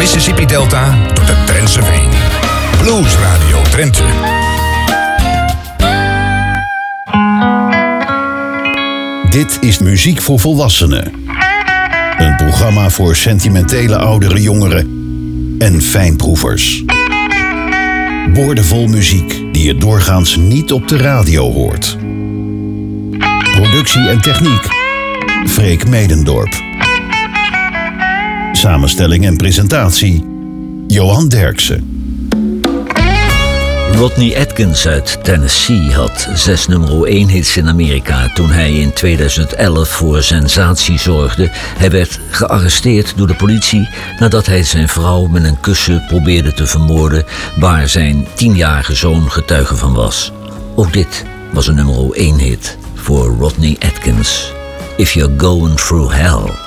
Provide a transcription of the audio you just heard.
Mississippi Delta tot de Drentse Veen. Blues Radio Drenthe. Dit is muziek voor volwassenen. Een programma voor sentimentele oudere jongeren en fijnproevers. Boordevol muziek die je doorgaans niet op de radio hoort. Productie en techniek, Freek Medendorp. Samenstelling en presentatie, Johan Derksen. Rodney Atkins uit Tennessee had 6 nummer 1 hits in Amerika toen hij in 2011 voor sensatie zorgde. Hij werd gearresteerd door de politie nadat hij zijn vrouw met een kussen probeerde te vermoorden, waar zijn 10-jarige zoon getuige van was. Ook dit was een nummer 1 hit voor Rodney Atkins. If You're Going Through Hell.